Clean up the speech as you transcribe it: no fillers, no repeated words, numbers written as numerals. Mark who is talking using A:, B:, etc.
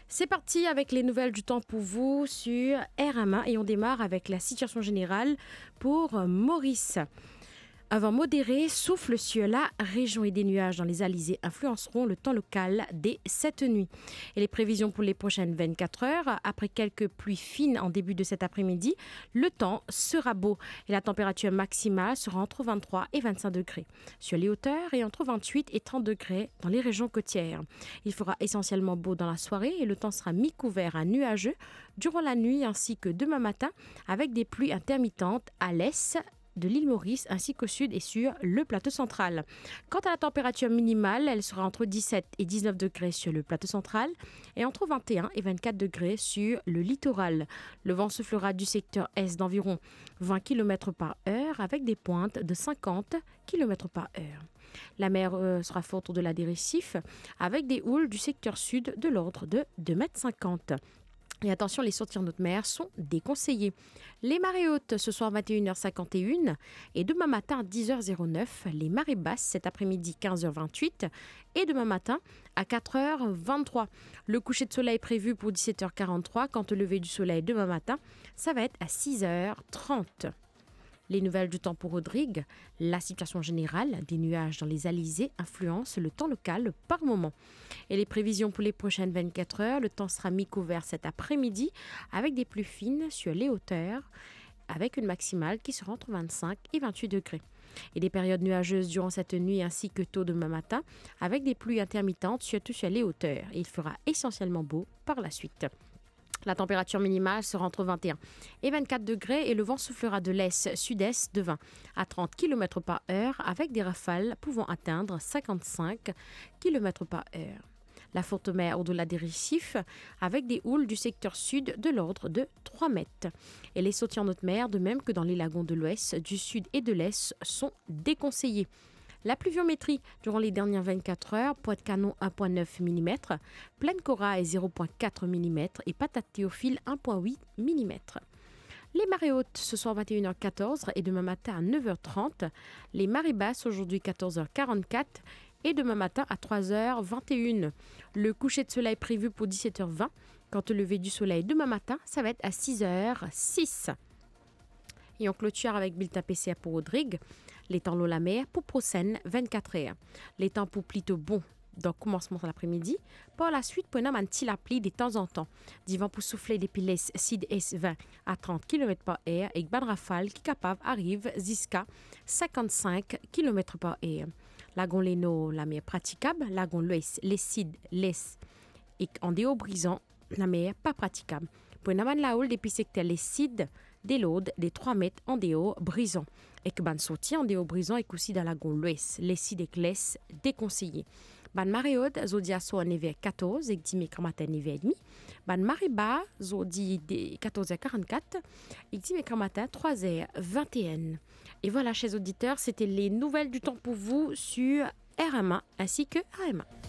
A: C'est parti avec les nouvelles du temps pour vous sur RMA et on démarre avec la situation générale pour Maurice. Un vent modéré souffle sur la région et des nuages dans les alizés influenceront le temps local dès cette nuit. Et les prévisions pour les prochaines 24 heures, après quelques pluies fines en début de cet après-midi, le temps sera beau et la température maximale sera entre 23 et 25 degrés sur les hauteurs et entre 28 et 30 degrés dans les régions côtières. Il fera essentiellement beau dans la soirée et le temps sera mi-couvert à nuageux durant la nuit ainsi que demain matin avec des pluies intermittentes à l'est de l'île Maurice ainsi qu'au sud et sur le plateau central. Quant à la température minimale, elle sera entre 17 et 19 degrés sur le plateau central et entre 21 et 24 degrés sur le littoral. Le vent soufflera du secteur est d'environ 20 km par heure avec des pointes de 50 km par heure. La mer sera forte au-delà des récifs avec des houles du secteur sud de l'ordre de 2,50 m. Et attention, les sorties en haute mer sont déconseillées. Les marées hautes ce soir 21h51 et demain matin à 10h09. Les marées basses cet après-midi 15h28 et demain matin à 4h23. Le coucher de soleil prévu pour 17h43. Quant au lever du soleil demain matin, ça va être à 6h30. Les nouvelles du temps pour Rodrigue, la situation générale des nuages dans les alizés influence le temps local par moment. Et les prévisions pour les prochaines 24 heures, le temps sera mi-couvert cet après-midi avec des pluies fines sur les hauteurs avec une maximale qui sera entre 25 et 28 degrés. Et des périodes nuageuses durant cette nuit ainsi que tôt demain matin avec des pluies intermittentes surtout sur les hauteurs. Et il fera essentiellement beau par la suite. La température minimale sera entre 21 et 24 degrés et le vent soufflera de l'est-sud-est de 20 à 30 km par heure avec des rafales pouvant atteindre 55 km par heure. La forte mer au-delà des récifs avec des houles du secteur sud de l'ordre de 3 mètres. Et les sautiers en haute mer, de même que dans les lagons de l'ouest, du sud et de l'est, sont déconseillés. La pluviométrie durant les dernières 24 heures, Pointe-Canon 1,9 mm, Plaine Cora est 0,4 mm et Patate Théophile 1,8 mm. Les marées hautes ce soir 21h14 et demain matin à 9h30. Les marées basses aujourd'hui 14h44 et demain matin à 3h21. Le coucher de soleil prévu pour 17h20. Quant au lever du soleil demain matin, ça va être à 6h06. Et on clôture avec Bulletin PCA pour Rodrigue. Les temps l'eau la mer pour Procène 24 heures. Les temps pour plutôt bon donc commencement de l'après-midi. Par la suite, prenons un petit lapli de temps en temps. Divan pour souffler des piles Sid S20 à 30 km par heure et ban rafale qui capable arrive jusqu'à 55 km par heure. Lagon Leno, la mer praticable. Lagon l'Ouest, les Sid, les et en déo brisant, la mer pas praticable. Prenons la houle depuis secteur les Sid des lodes des 3 mètres en déo brisant. Et que ban sorti en déo brisant et aussi dans la lagon l'ouest, les sides et glaces déconseillés. Ban marée haute, zodia so en hiver 14 et 10 mètres matin hiver et demi. Ban marée bas, zodi 14h44 et 10 mètres matin 3h21. Et voilà, chers auditeurs, c'était les nouvelles du temps pour vous sur RMA ainsi que AMA.